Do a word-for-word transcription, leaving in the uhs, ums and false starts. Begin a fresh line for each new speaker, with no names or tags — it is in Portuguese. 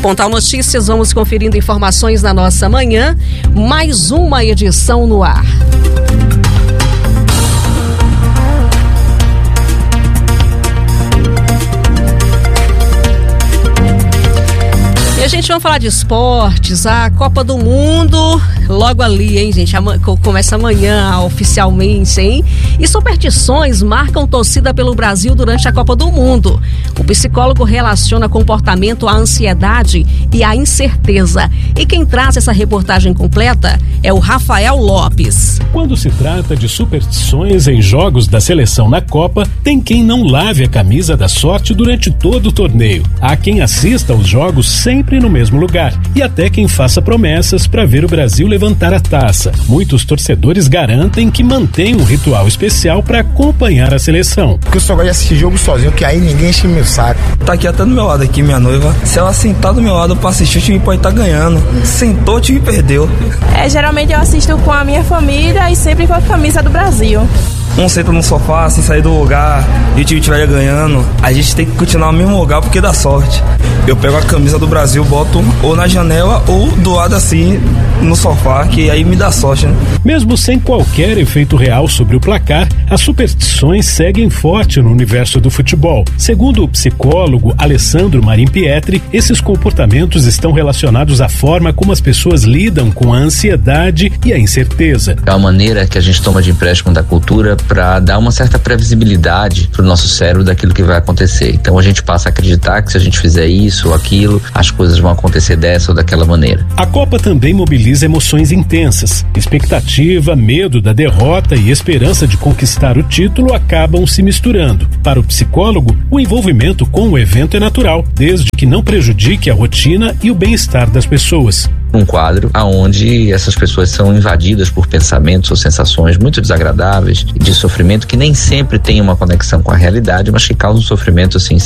Pontal Notícias, vamos conferindo informações na nossa manhã. Mais uma edição no ar. E a gente vai falar de esportes, a Copa do Mundo, logo ali, hein, gente? Começa amanhã oficialmente, hein? E superstições marcam torcida pelo Brasil durante a Copa do Mundo. O psicólogo relaciona comportamento à ansiedade e à incerteza. E quem traz essa reportagem completa é o Rafael Lopes.
Quando se trata de superstições em jogos da seleção na Copa, tem quem não lave a camisa da sorte durante todo o torneio. Há quem assista aos jogos sempre no mesmo lugar e até quem faça promessas para ver o Brasil levantar a taça. Muitos torcedores garantem que mantém um ritual especial para acompanhar a seleção.
Porque eu só gosto de assistir jogo sozinho, que aí ninguém enche meu saco.
Tá aqui até do meu lado aqui, minha noiva. Se ela sentar do meu lado pra assistir, o time pode estar ganhando. Sentou, o time perdeu.
É, geralmente eu assisto com a minha família e sempre com a camisa do Brasil.
Um senta no sofá sem sair do lugar e o time estiver ganhando, a gente tem que continuar no mesmo lugar porque dá sorte. Eu pego a camisa do Brasil, boto ou na janela ou do lado assim no sofá, que aí me dá sorte, né?
Mesmo sem qualquer efeito real sobre o placar, as superstições seguem forte no universo do futebol. Segundo o psicólogo Alessandro Marim Pietri, esses comportamentos estão relacionados à forma como as pessoas lidam com a ansiedade e a incerteza.
É uma maneira que a gente toma de empréstimo da cultura para dar uma certa previsibilidade para o nosso cérebro daquilo que vai acontecer. Então a gente passa a acreditar que se a gente fizer isso ou aquilo, as coisas vão acontecer dessa ou daquela maneira.
A Copa também mobiliza emoções intensas. Expectativa, medo da derrota e esperança de conquistar o título acabam se misturando. Para o psicólogo, o envolvimento com o evento é natural, desde que não prejudique a rotina e o bem-estar das pessoas.
Um quadro onde essas pessoas são invadidas por pensamentos ou sensações muito desagradáveis de sofrimento que nem sempre tem uma conexão com a realidade, mas que causam sofrimento assim